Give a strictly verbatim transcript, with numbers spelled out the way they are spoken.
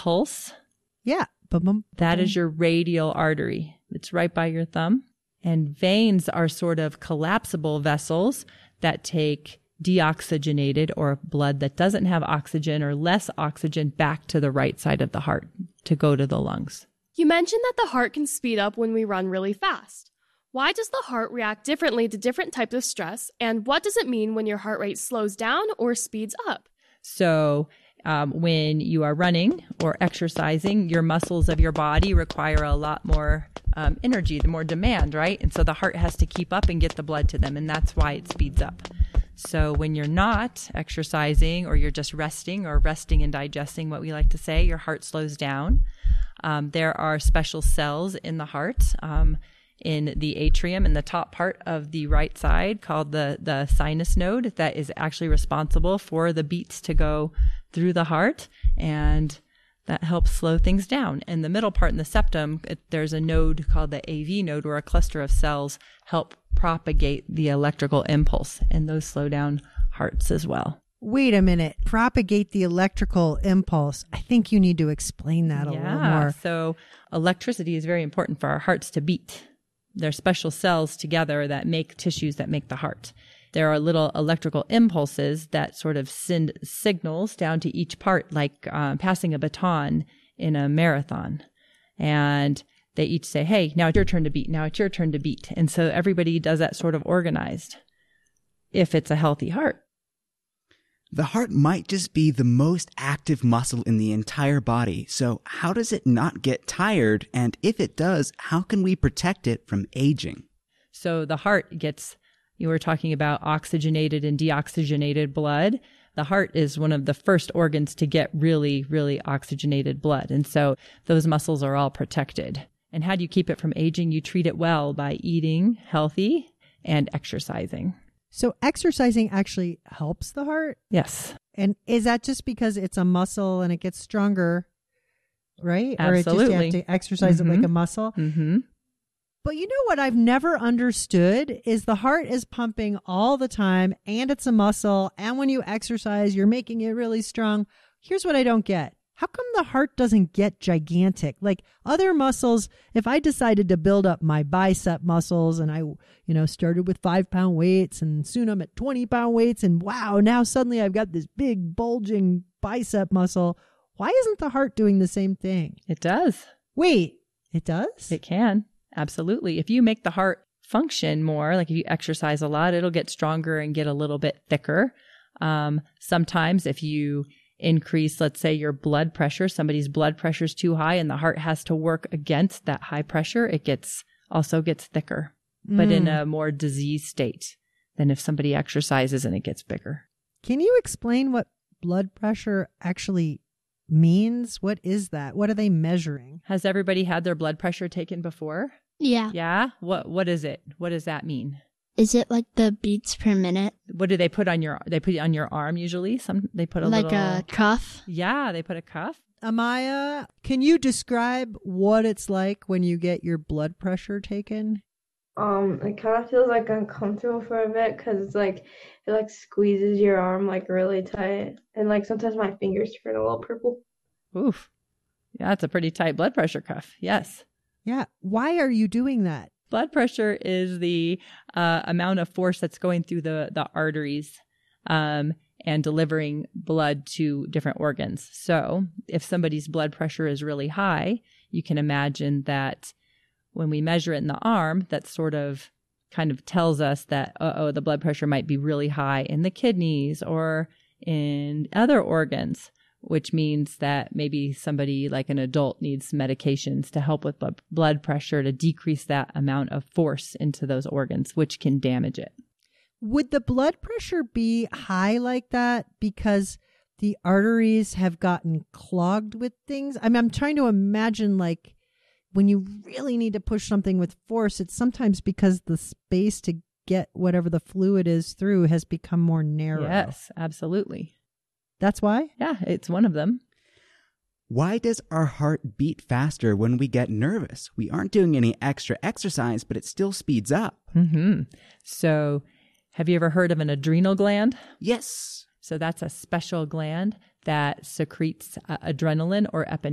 pulse. Yeah. Ba-bum, That ba-bum. is your radial artery. It's right by your thumb. And veins are sort of collapsible vessels that take deoxygenated or blood that doesn't have oxygen or less oxygen back to the right side of the heart to go to the lungs. You mentioned that the heart can speed up when we run really fast. Why does the heart react differently to different types of stress? And what does it mean when your heart rate slows down or speeds up? So um, when you are running or exercising, your muscles of your body require a lot more um, energy, the more demand, right? And so the heart has to keep up and get the blood to them. And that's why it speeds up. So when you're not exercising or you're just resting or resting and digesting, what we like to say, your heart slows down. Um, there are special cells in the heart, um, in the atrium in the top part of the right side called the, the sinus node that is actually responsible for the beats to go through the heart. And that helps slow things down. In the middle part in the septum, it, there's a node called the A V node where a cluster of cells help propagate the electrical impulse, and those slow down hearts as well. Wait a minute. Propagate the electrical impulse. I think you need to explain that a yeah, little more. So electricity is very important for our hearts to beat. There are special cells together that make tissues that make the heart. There are little electrical impulses that sort of send signals down to each part, like um, passing a baton in a marathon. And they each say, hey, now it's your turn to beat. Now it's your turn to beat. And so everybody does that sort of organized if it's a healthy heart. The heart might just be the most active muscle in the entire body. So how does it not get tired? And if it does, how can we protect it from aging? So the heart gets, you were talking about oxygenated and deoxygenated blood. The heart is one of the first organs to get really, really oxygenated blood. And so those muscles are all protected. And how do you keep it from aging? You treat it well by eating healthy and exercising. So exercising actually helps the heart? Yes. And is that just because it's a muscle and it gets stronger, right? Or it just Absolutely. you have to exercise Mhm. it like a muscle? Mm-hmm. But you know what I've never understood is the heart is pumping all the time and it's a muscle. And when you exercise, you're making it really strong. Here's what I don't get. How come the heart doesn't get gigantic? Like other muscles, if I decided to build up my bicep muscles and I, you know, started with five pound weights and soon I'm at twenty pound weights and wow, now suddenly I've got this big bulging bicep muscle. Why isn't the heart doing the same thing? It does. Wait, it does? It can. Absolutely. If you make the heart function more, like if you exercise a lot, it'll get stronger and get a little bit thicker. Um, sometimes if you increase, let's say your blood pressure, somebody's blood pressure is too high and the heart has to work against that high pressure, it gets also gets thicker, mm. but in a more diseased state than if somebody exercises and it gets bigger. Can you explain what blood pressure actually means? What is that? What are they measuring? Has everybody had their blood pressure taken before? Yeah. Yeah? What What is it? What does that mean? Is it like the beats per minute? What do they put on your, they put it on your arm usually? Some, they put a like little. Like a cuff? Yeah, they put a cuff. Amaya, can you describe what it's like when you get your blood pressure taken? Um, it kind of feels like uncomfortable for a bit because it's like, it like squeezes your arm like really tight. And like sometimes my fingers turn a little purple. Oof. Yeah, it's a pretty tight blood pressure cuff. Yes. Yeah. Why are you doing that? Blood pressure is the uh, amount of force that's going through the, the arteries um, and delivering blood to different organs. So if somebody's blood pressure is really high, you can imagine that when we measure it in the arm, that sort of kind of tells us that, uh-oh, the blood pressure might be really high in the kidneys or in other organs, which means that maybe somebody like an adult needs medications to help with blood pressure to decrease that amount of force into those organs, which can damage it. Would the blood pressure be high like that because the arteries have gotten clogged with things? I mean, I'm trying to imagine like when you really need to push something with force, it's sometimes because the space to get whatever the fluid is through has become more narrow. Yes, absolutely. That's why? Yeah, it's one of them. Why does our heart beat faster when we get nervous? We aren't doing any extra exercise, but it still speeds up. Mm-hmm. So have you ever heard of an adrenal gland? Yes. So that's a special gland that secretes uh, adrenaline or epinephrine.